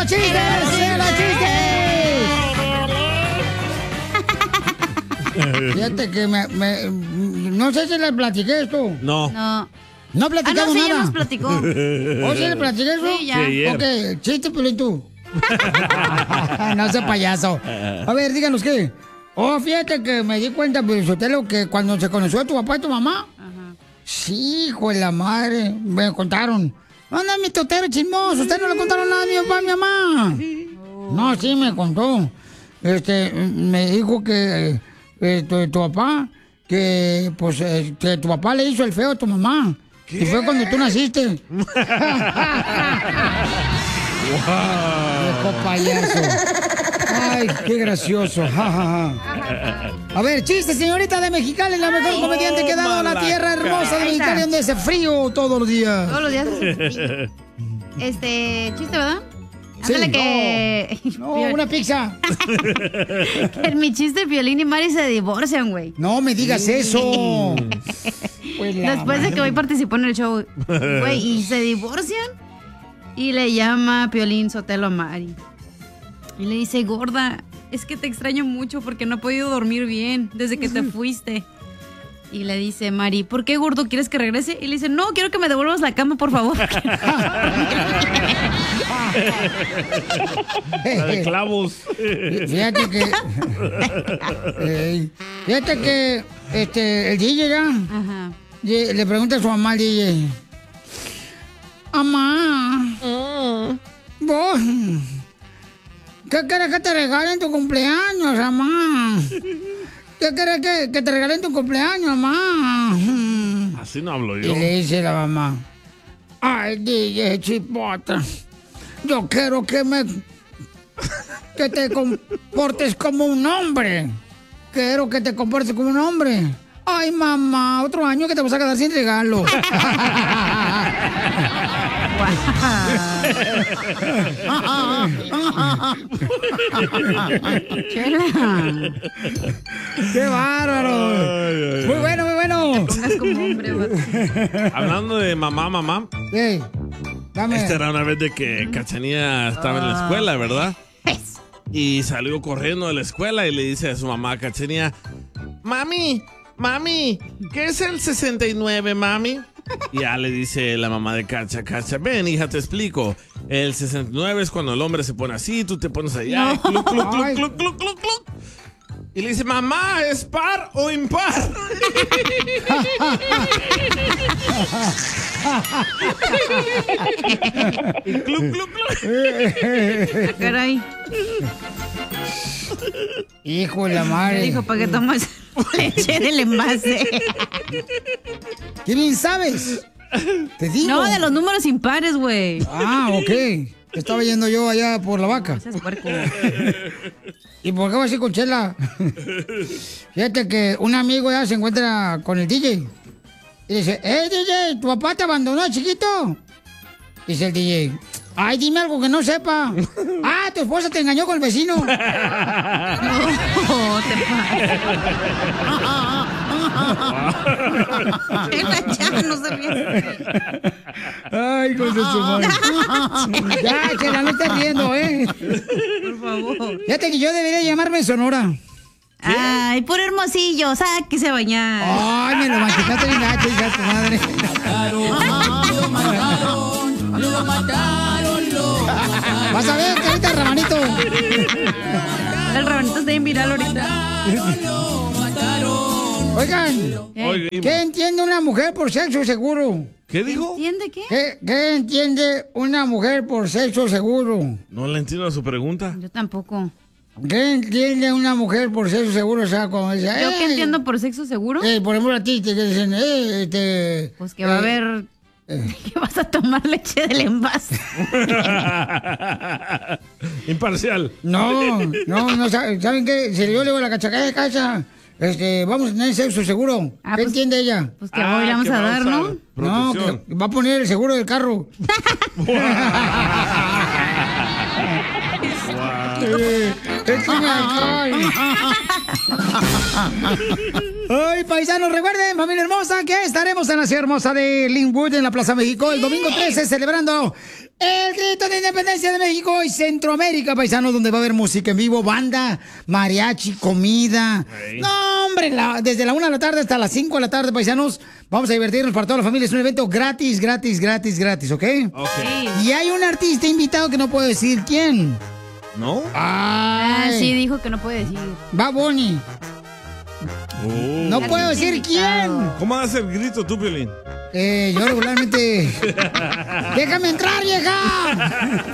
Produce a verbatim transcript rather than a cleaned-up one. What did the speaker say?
los chistes! ¡En los chistes! Fíjate que me, me... No sé si les platiqué esto. No. No. No platicamos ah, no, sí, nada. ya nos platicó. ¿O sí le platiqué eso? Sí, ya. Sí, ok, chiste, Piolín, tú. No sé, payaso. A ver, díganos qué. Oh, fíjate que me di cuenta, Piolín, que cuando se conoció a tu papá y tu mamá. Ajá. Sí, hijo de la madre. Me contaron. Anda, mi totero chismoso. Ustedes no le contaron nada a mi papá y mi mamá. Oh. No, sí, me contó. Este, me dijo que eh, tu, tu papá, que pues eh, que tu papá le hizo el feo a tu mamá. ¿Qué? Y fue cuando tú naciste. ¡Wow! ¡Viejo payaso! ¡Ay, qué gracioso! Ja, ja, ja. A ver, chiste, señorita de Mexicali, la mejor comediante que ha dado la tierra hermosa de Mexicali, donde hace frío todos los días. Todos los días. Este, chiste, ¿verdad? Sí, Ándale que... No, no, una pizza. Que en mi chiste, Piolín y Mari se divorcian, güey. No me digas eso. Pues después de que hoy participó en el show, güey, y se divorcian. Y le llama Piolín Sotelo a Mari. Y le dice, gorda, es que te extraño mucho porque no he podido dormir bien desde que te fuiste. Y le dice, Mari, ¿por qué, gordo, quieres que regrese? Y le dice, no, quiero que me devuelvas la cama, por favor. La de clavos. Fíjate que... eh, fíjate que este, el D J ya... Ajá. Le pregunta a su mamá al D J. Mamá, mm. vos, ¿qué quieres que te regalen tu cumpleaños, mamá? ¿Qué quieres que, que te regalen tu cumpleaños, mamá? Así no hablo yo. Y le dice la mamá, ay, D J Chipota, yo quiero que me... que te comportes como un hombre. Quiero que te comportes como un hombre. Ay, mamá, otro año que te vas a quedar sin regalo. ¡Qué bárbaro! Ay, ay, muy bueno, muy bueno. Como hombre, hablando de mamá, mamá. Sí, dame. Esta era una vez de que Cachanilla estaba en la escuela, ¿verdad? Y salió corriendo de la escuela y le dice a su mamá, Cachanilla, mami, mami, ¿qué es el sesenta y nueve, mami? Y ya le dice la mamá de Cacha, Cacha, ven, hija, te explico. El sesenta y nueve es cuando el hombre se pone así, tú te pones allá, no. cluc, cluc, cluc, cluc, cluc, cluc, cluc. Y le dice, mamá, ¿es par o impar? Y cluc, cluc, cluc. Caray. Hijo de la madre. Dijo, ¿para qué tomas leche del envase? ¿Qué bien sabes? Te digo. No, de los números impares, güey. Ah, ok. Estaba yendo yo allá por la vaca. ¿Y por qué vas así con Chela? Fíjate que un amigo ya se encuentra con el D J. Y dice, hey, D J, ¿tu papá te abandonó, chiquito? Dice el D J, ay, dime algo que no sepa. Ah, tu esposa te engañó con el vecino. No, te pasa. Ya, no se ríe. Ay, con su madre. Ya, Chela, no estés riendo, ¿eh? Por favor. Fíjate que yo debería llamarme Sonora. ¿Qué? Ay, puro Hermosillo, sáquese a bañar. Ay, me lo machucaste bien gacho, hija de tu madre. Lo mataron, lo mataron, lo mataron. Vas a ver, carita, el rabanito. El rabanito está bien viral ahorita. Lo mataron. Oigan, ¿Eh? ¿qué entiende una mujer por sexo seguro? ¿Qué dijo? ¿Entiende qué? ¿Qué, ¿Qué entiende una mujer por sexo seguro? No le entiendo su pregunta. Yo tampoco. ¿Qué entiende una mujer por sexo seguro? O sea, como dice, ¿Yo eh, qué entiendo por sexo seguro? Eh, por ejemplo, a ti te dicen, eh, este... Pues que va a haber... Eh. Que vas a tomar leche del envase. Imparcial. No, no, no, ¿saben qué? Si yo le digo a la cachacaya de casa, este, vamos a tener sexo seguro. Ah, ¿Qué pues, entiende ella? Pues que ah, hoy le vamos a dar, ¿no? No, que va a poner el seguro del carro. Eh, ¡Échame alcohol! Ay, paisanos, recuerden, familia hermosa, que estaremos en la ciudad hermosa de Linwood, en la Plaza México, el domingo trece, celebrando el grito de independencia de México y Centroamérica, paisanos, donde va a haber música en vivo, banda, mariachi, comida. Hey. No, hombre, la, desde la una de la tarde hasta las cinco de la tarde, paisanos, vamos a divertirnos para toda la familia. Es un evento gratis, gratis, gratis, gratis, ¿ok? Ok. Y hay un artista invitado que no puedo decir quién. ¿No? Ah, sí, dijo que no puede decir. Va Bonnie. Oh. No puedo decir quién. ¿Cómo hace el grito tú, Piolín? Eh, yo regularmente... ¡Déjame entrar, vieja!